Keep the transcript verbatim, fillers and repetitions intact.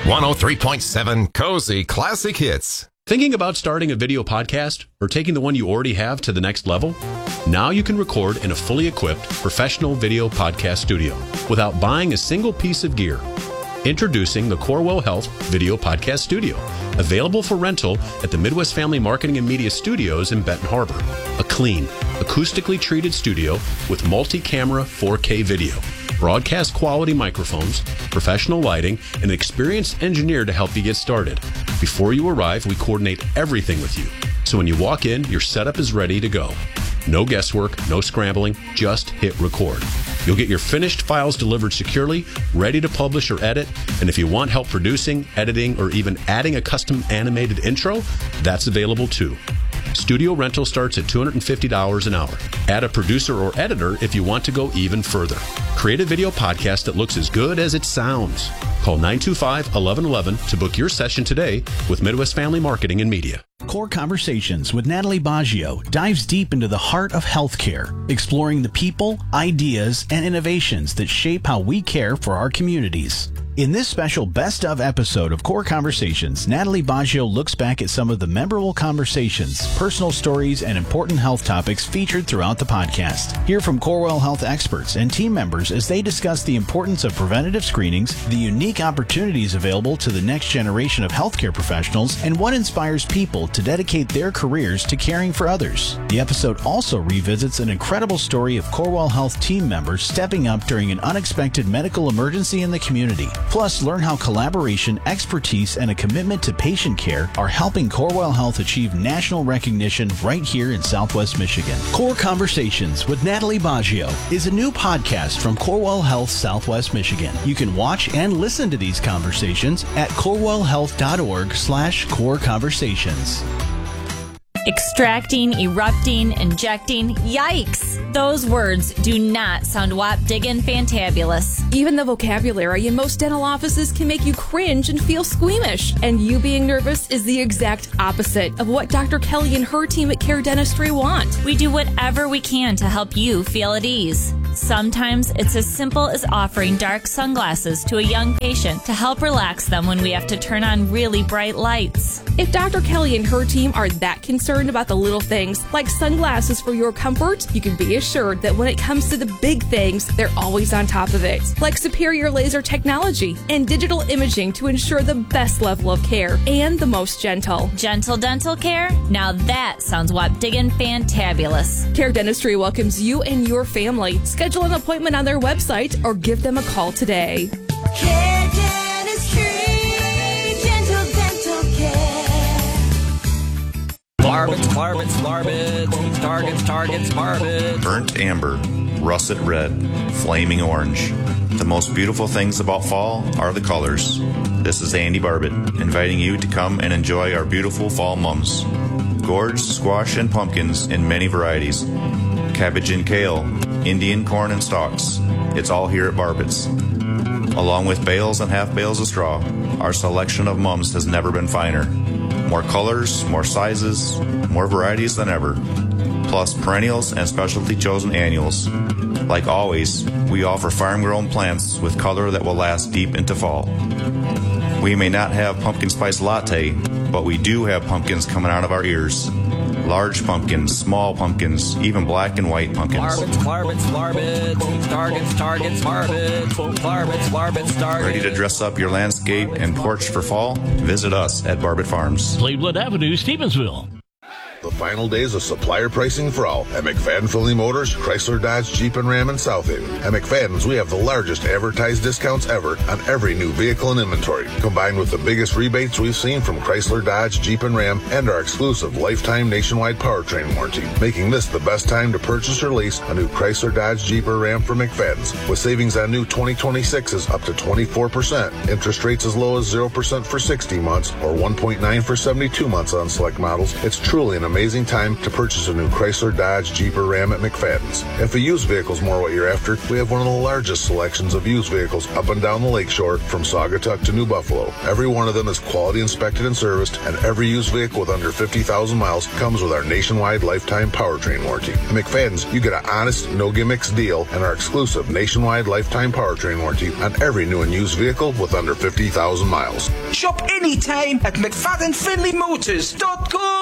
one oh three point seven Cozy Classic Hits. Thinking about starting a video podcast or taking the one you already have to the next level? Now you can record in a fully equipped professional video podcast studio without buying a single piece of gear. Introducing the Corewell Health Video Podcast Studio, available for rental at the Midwest Family Marketing and Media Studios in Benton Harbor. A clean, acoustically treated studio with multi-camera four K video, broadcast quality microphones, professional lighting, and an experienced engineer to help you get started. Before you arrive, we coordinate everything with you. So when you walk in, your setup is ready to go. No guesswork, no scrambling, just hit record. You'll get your finished files delivered securely, ready to publish or edit. And if you want help producing, editing, or even adding a custom animated intro, that's available too. Studio rental starts at two hundred fifty dollars an hour. Add a producer or editor if you want to go even further. Create a video podcast that looks as good as it sounds. Call nine two five, one one one one to book your session today with Midwest Family Marketing and Media. Core Conversations with Natalie Baggio dives deep into the heart of healthcare, exploring the people, ideas, and innovations that shape how we care for our communities. In this special Best Of episode of Core Conversations, Natalie Baggio looks back at some of the memorable conversations, personal stories, and important health topics featured throughout the podcast. Hear from Corewell Health experts and team members as they discuss the importance of preventative screenings, the unique opportunities available to the next generation of healthcare professionals, and what inspires people to dedicate their careers to caring for others. The episode also revisits an incredible story of Corewell Health team members stepping up during an unexpected medical emergency in the community. Plus, learn how collaboration, expertise, and a commitment to patient care are helping Corewell Health achieve national recognition right here in Southwest Michigan. Core Conversations with Natalie Baggio is a new podcast from Corewell Health Southwest Michigan. You can watch and listen to these conversations at corewellhealth.org slash core conversations. Extracting, erupting, injecting, yikes! Those words do not sound wop-diggin' fantabulous. Even the vocabulary in most dental offices can make you cringe and feel squeamish. And you being nervous is the exact opposite of what Doctor Kelly and her team at Care Dentistry want. We do whatever we can to help you feel at ease. Sometimes it's as simple as offering dark sunglasses to a young patient to help relax them when we have to turn on really bright lights. If Doctor Kelly and her team are that concerned about the little things, like sunglasses for your comfort, you can be assured that when it comes to the big things, they're always on top of it, like superior laser technology and digital imaging to ensure the best level of care and the most gentle. Gentle dental care? Now that sounds wop-diggin' fantabulous. Care Dentistry welcomes you and your family. Schedule an appointment on their website or give them a call today. Care Dentistry, gentle dental care. Barbets, barbets, barbets, targets, targets, barbets. Burnt amber, russet red, flaming orange. The most beautiful things about fall are the colors. This is Andy Barbet, inviting you to come and enjoy our beautiful fall mums. Gourds, squash, and pumpkins in many varieties. Cabbage and kale, Indian corn and stalks. It's all here at Barbet's. Along with bales and half bales of straw, our selection of mums has never been finer. More colors, more sizes, more varieties than ever. Plus perennials and specialty chosen annuals. Like always, we offer farm-grown plants with color that will last deep into fall. We may not have pumpkin spice latte, but we do have pumpkins coming out of our ears. Large pumpkins, small pumpkins, even black and white pumpkins. Barbets, barbets, barbets, targets, targets, barbets, barbets, barbets, targets. Ready to dress up your landscape and porch for fall? Visit us at Barbet Farms. Cleveland Avenue, Stevensville. The final days of supplier pricing for all at McFadden Finley Motors, Chrysler, Dodge, Jeep, and Ram in South Haven. At McFadden's, we have the largest advertised discounts ever on every new vehicle in inventory, combined with the biggest rebates we've seen from Chrysler, Dodge, Jeep, and Ram, and our exclusive lifetime nationwide powertrain warranty, making this the best time to purchase or lease a new Chrysler, Dodge, Jeep, or Ram from McFadden's, with savings on new twenty twenty-sixes up to twenty-four percent, interest rates as low as zero percent for sixty months, or one point nine for seventy-two months on select models. It's truly an amazing time to purchase a new Chrysler, Dodge, Jeep, or Ram at McFadden's. If a used vehicle is more what you're after, we have one of the largest selections of used vehicles up and down the lakeshore from Saugatuck to New Buffalo. Every one of them is quality inspected and serviced, and every used vehicle with under fifty thousand miles comes with our nationwide lifetime powertrain warranty. At McFadden's, you get an honest, no gimmicks deal and our exclusive nationwide lifetime powertrain warranty on every new and used vehicle with under fifty thousand miles. Shop anytime at McFadden Finley Motors dot com.